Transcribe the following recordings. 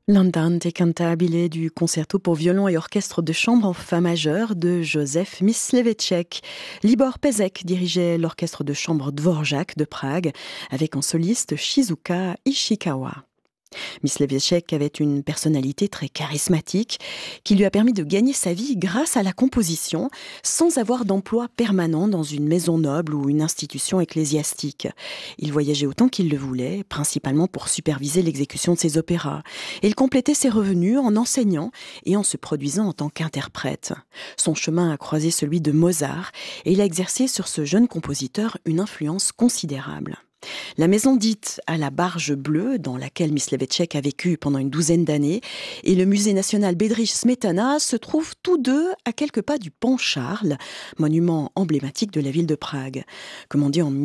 L'Andante cantabile du concerto pour violon et orchestre de chambre en fa majeur de Józef Mysleweczek. Libor Pezek dirigeait l'orchestre de chambre Dvorak de Prague avec en soliste Shizuka Ishikawa. Mysleweczek avait une personnalité très charismatique qui lui a permis de gagner sa vie grâce à la composition sans avoir d'emploi permanent dans une maison noble ou une institution ecclésiastique. Il voyageait autant qu'il le voulait, principalement pour superviser l'exécution de ses opéras. Et il complétait ses revenus en enseignant et en se produisant en tant qu'interprète. Son chemin a croisé celui de Mozart et il a exercé sur ce jeune compositeur une influence considérable. La maison dite à la Barge Bleue, dans laquelle Mysleweczek a vécu pendant une douzaine d'années, et le musée national Bedřich Smetana se trouvent tous deux à quelques pas du pont Charles, monument emblématique de la ville de Prague. Commandé en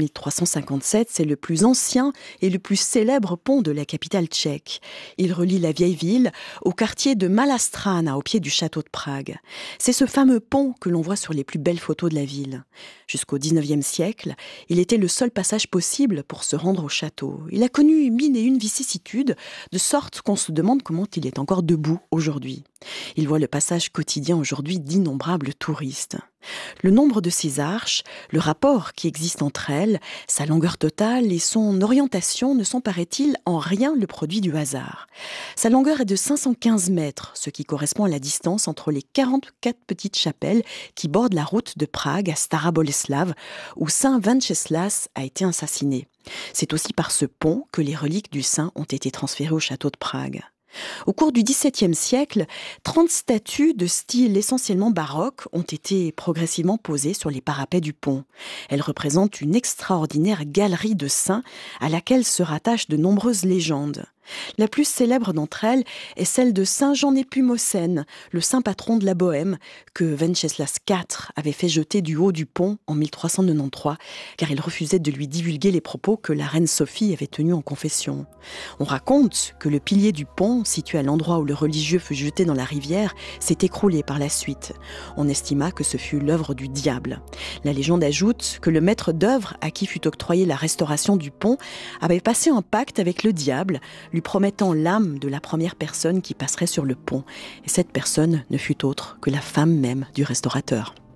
1357, c'est le plus ancien et le plus célèbre pont de la capitale tchèque. Il relie la vieille ville au quartier de Malá Strana, au pied du château de Prague. C'est ce fameux pont que l'on voit sur les plus belles photos de la ville. Jusqu'au XIXe siècle, il était le seul passage possible pour se rendre au château. Il a connu mille et une vicissitudes, de sorte qu'on se demande comment il est encore debout aujourd'hui. Il voit le passage quotidien aujourd'hui d'innombrables touristes. Le nombre de ces arches, le rapport qui existe entre elles, sa longueur totale et son orientation ne sont, paraît-il, en rien le produit du hasard. Sa longueur est de 515 mètres, ce qui correspond à la distance entre les 44 petites chapelles qui bordent la route de Prague à Stara Boleslav, où saint Venceslas a été assassiné. C'est aussi par ce pont que les reliques du saint ont été transférées au château de Prague. Au cours du XVIIe siècle, 30 statues de style essentiellement baroque ont été progressivement posées sur les parapets du pont. Elles représentent une extraordinaire galerie de saints à laquelle se rattachent de nombreuses légendes. La plus célèbre d'entre elles est celle de Saint Jean Népomucène, le saint patron de la Bohême, que Venceslas IV avait fait jeter du haut du pont en 1393, car il refusait de lui divulguer les propos que la reine Sophie avait tenus en confession. On raconte que le pilier du pont, situé à l'endroit où le religieux fut jeté dans la rivière, s'est écroulé par la suite. On estima que ce fut l'œuvre du diable. La légende ajoute que le maître d'œuvre à qui fut octroyée la restauration du pont avait passé un pacte avec le diable, lui promettant l'âme de la première personne qui passerait sur le pont. Et cette personne ne fut autre que la femme même du restaurateur.